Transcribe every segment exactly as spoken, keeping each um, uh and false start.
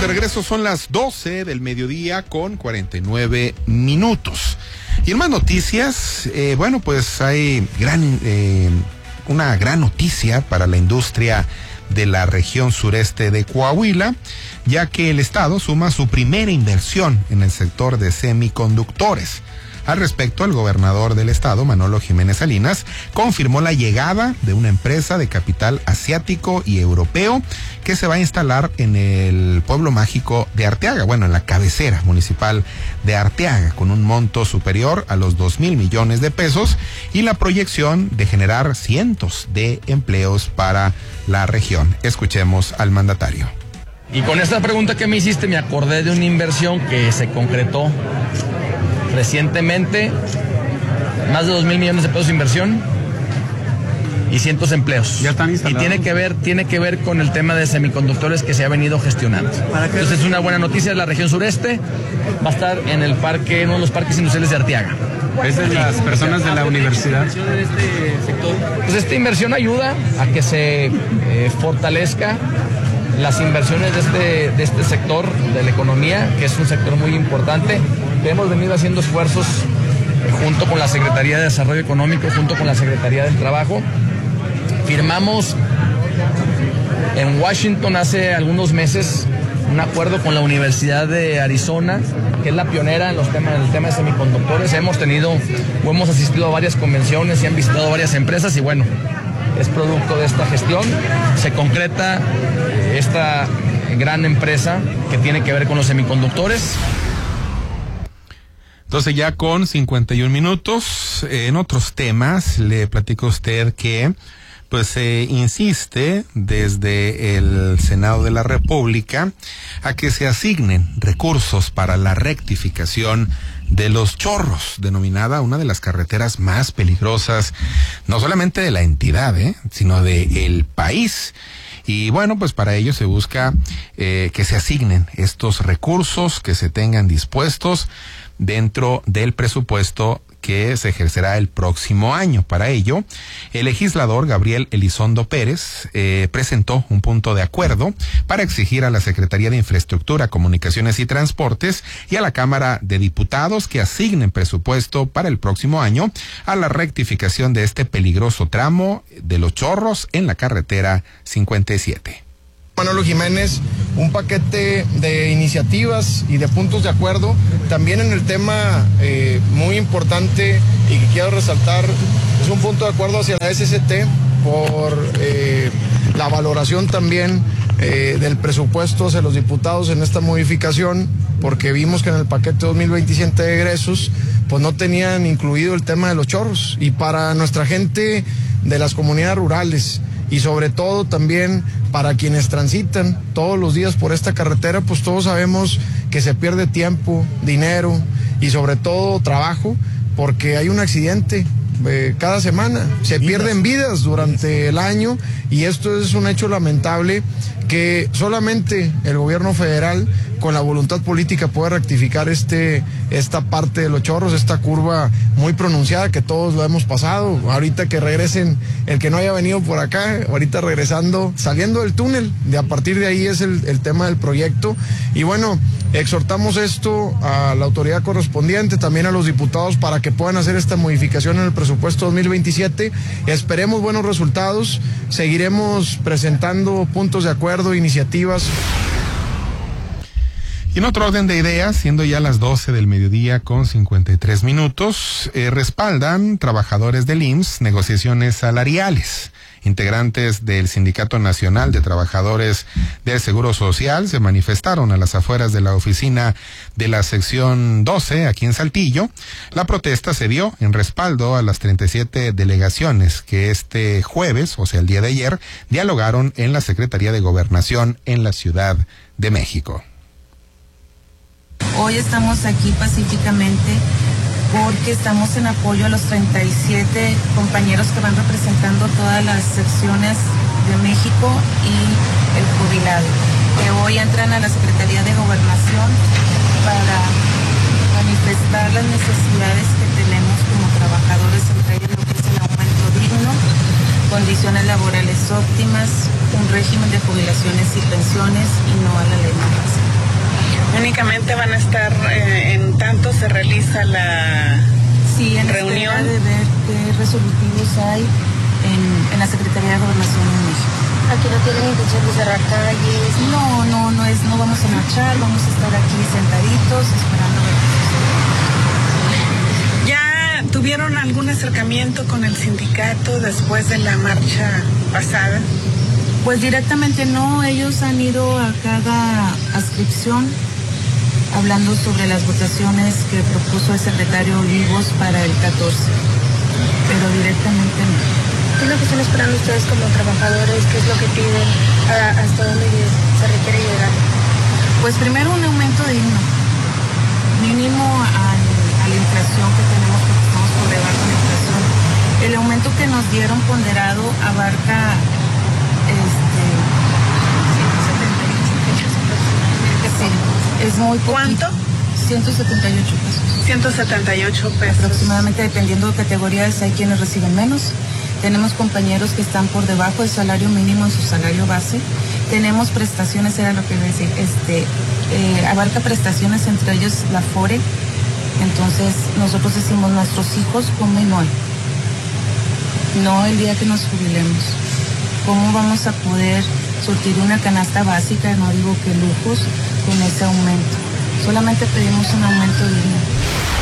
de regreso, son las doce del mediodía con cuarenta y nueve minutos. Y en más noticias, eh, bueno, pues hay gran, eh, una gran noticia para la industria de la región sureste de Coahuila, ya que el Estado suma su primera inversión en el sector de semiconductores. Al respecto, el gobernador del estado, Manolo Jiménez Salinas, confirmó la llegada de una empresa de capital asiático y europeo que se va a instalar en el pueblo mágico de Arteaga, bueno, en la cabecera municipal de Arteaga, con un monto superior a los dos mil millones de pesos y la proyección de generar cientos de empleos para la región. Escuchemos al mandatario. Y con esta pregunta que me hiciste, me acordé de una inversión que se concretó recientemente, más de dos mil millones de pesos de inversión y cientos de empleos. Ya están instalados. Y tiene que ver, tiene que ver con el tema de semiconductores que se ha venido gestionando. Entonces es una buena noticia de la región sureste. Va a estar en el parque, en uno de los parques industriales de Arteaga. Es de las personas de la universidad. Pues esta inversión ayuda a que se eh, fortalezca las inversiones de este, de este sector de la economía, que es un sector muy importante. Hemos venido haciendo esfuerzos junto con la Secretaría de Desarrollo Económico, junto con la Secretaría del Trabajo. Firmamos en Washington hace algunos meses un acuerdo con la Universidad de Arizona, que es la pionera en los temas, en el tema de semiconductores. Hemos tenido o hemos asistido a varias convenciones y han visitado varias empresas y bueno, es producto de esta gestión. Se concreta esta gran empresa que tiene que ver con los semiconductores. Entonces ya con cincuenta y un minutos, eh, en otros temas, le platico a usted que pues se eh, insiste desde el Senado de la República a que se asignen recursos para la rectificación de Los Chorros, denominada una de las carreteras más peligrosas, no solamente de la entidad, eh, sino de el país. Y bueno, pues para ello se busca eh, que se asignen estos recursos, que se tengan dispuestos dentro del presupuesto que se ejercerá el próximo año. Para ello, el legislador Gabriel Elizondo Pérez eh, presentó un punto de acuerdo para exigir a la Secretaría de Infraestructura, Comunicaciones y Transportes y a la Cámara de Diputados que asignen presupuesto para el próximo año a la rectificación de este peligroso tramo de Los Chorros en la carretera cincuenta y siete. Manolo Jiménez, un paquete de iniciativas y de puntos de acuerdo, también en el tema eh, muy importante y que quiero resaltar, es un punto de acuerdo hacia la S S T por eh, la valoración también eh, del presupuesto hacia los diputados en esta modificación, porque vimos que en el paquete dos mil veintisiete de egresos pues no tenían incluido el tema de Los Chorros, y para nuestra gente de las comunidades rurales y sobre todo también para quienes transitan todos los días por esta carretera, pues todos sabemos que se pierde tiempo, dinero y sobre todo trabajo, porque hay un accidente eh, cada semana, se pierden vidas durante el año, y esto es un hecho lamentable que solamente el gobierno federal con la voluntad política puede rectificar este esta parte de Los Chorros, esta curva muy pronunciada que todos lo hemos pasado. Ahorita que regresen, el que no haya venido por acá, ahorita regresando, saliendo del túnel, de a partir de ahí es el, el tema del proyecto. Y bueno, exhortamos esto a la autoridad correspondiente, también a los diputados, para que puedan hacer esta modificación en el presupuesto dos mil veintisiete. Esperemos buenos resultados, seguiremos presentando puntos de acuerdo, iniciativas. Y en otro orden de ideas, siendo ya las doce del mediodía con cincuenta y tres minutos, eh, respaldan trabajadores del I M S S negociaciones salariales. Integrantes del Sindicato Nacional de Trabajadores del Seguro Social se manifestaron a las afueras de la oficina de la sección doce aquí en Saltillo. La protesta se dio en respaldo a las treinta y siete delegaciones que este jueves, o sea el día de ayer, dialogaron en la Secretaría de Gobernación en la Ciudad de México. Hoy estamos aquí pacíficamente porque estamos en apoyo a los treinta y siete compañeros que van representando todas las secciones de México y el jubilado, que hoy entran a la Secretaría de Gobernación para manifestar las necesidades que tenemos como trabajadores, entre ellos lo que es el aumento digno, condiciones laborales óptimas, un régimen de jubilaciones y pensiones y no a la ley Mordaza. Únicamente van a estar eh, en tanto se realiza la sí, en reunión. de ver qué resolutivos hay en, en la Secretaría de Gobernación en México. Aquí no tienen intención de cerrar calles. No, no, no es, no vamos a marchar, vamos a estar aquí sentaditos esperando ver qué sucede. ¿Ya tuvieron algún acercamiento con el sindicato después de la marcha pasada? Pues directamente no, ellos han ido a cada adscripción hablando sobre las votaciones que propuso el secretario Olivos para el catorce, pero directamente no. ¿Qué es lo que están esperando ustedes como trabajadores? ¿Qué es lo que piden? ¿Hasta dónde se requiere llegar? Pues primero un aumento digno, mínimo a, a la inflación que tenemos, porque estamos por debajo de la inflación. El aumento que nos dieron ponderado abarca este sí, es muy poquito. ¿Cuánto? ciento setenta y ocho pesos. ciento setenta y ocho pesos. Aproximadamente, dependiendo de categorías, hay quienes reciben menos. Tenemos compañeros que están por debajo del salario mínimo en su salario base. Tenemos prestaciones, era lo que iba a decir, este, eh, abarca prestaciones, entre ellos la FORE. Entonces, nosotros decimos, nuestros hijos comen hoy, no el día que nos jubilemos. ¿Cómo vamos a poder surtir una canasta básica, no digo que lujos, con ese aumento? Solamente pedimos un aumento digno.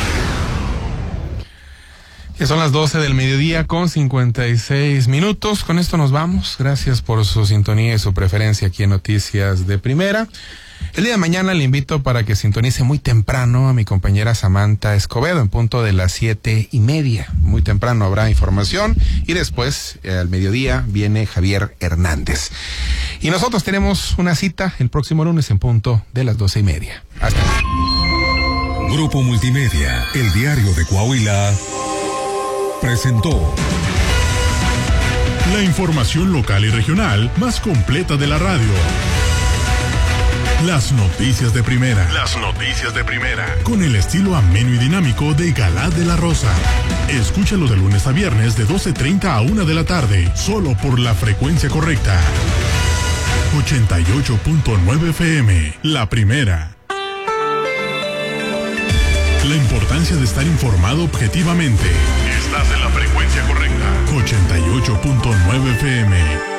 Que son las doce del mediodía con cincuenta y seis minutos. Con esto nos vamos. Gracias por su sintonía y su preferencia aquí en Noticias de Primera. El día de mañana le invito para que sintonice muy temprano a mi compañera Samantha Escobedo en punto de las siete y media. Muy temprano habrá información y después eh, al mediodía viene Javier Hernández. Y nosotros tenemos una cita el próximo lunes en punto de las doce y media. Hasta luego. Grupo Multimedia, el diario de Coahuila, presentó la información local y regional más completa de la radio. Las noticias de primera. Las noticias de primera. Con el estilo ameno y dinámico de Galá de la Rosa. Escúchalo de lunes a viernes de doce treinta a una de la tarde, solo por la frecuencia correcta. ochenta y ocho punto nueve F M, la primera. La importancia de estar informado objetivamente. Estás en la frecuencia correcta. ochenta y ocho punto nueve F M.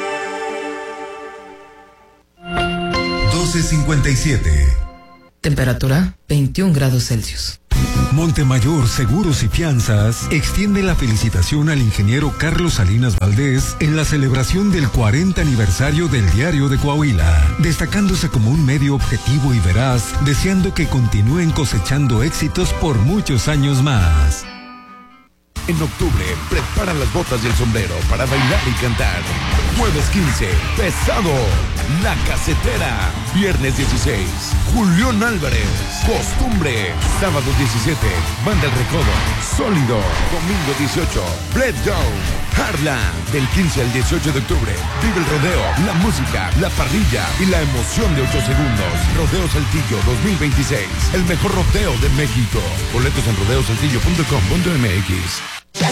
doce cincuenta y siete. Temperatura veintiún grados Celsius. Montemayor Seguros y Fianzas extiende la felicitación al ingeniero Carlos Salinas Valdés en la celebración del cuarenta aniversario del Diario de Coahuila, destacándose como un medio objetivo y veraz, deseando que continúen cosechando éxitos por muchos años más. En octubre, prepara las botas y el sombrero para bailar y cantar. Jueves quince, Pesado, La Casetera. Viernes dieciséis, Julián Álvarez, Costumbre. Sábado diecisiete, Banda El Recodo, Sólido. Domingo dieciocho, Bread Down, Harlan. Del quince al dieciocho de octubre, vive el rodeo, la música, la parrilla y la emoción de ocho segundos. Rodeo Saltillo dos mil veintiséis, el mejor rodeo de México. Boletos en rodeo saltillo punto com punto m x.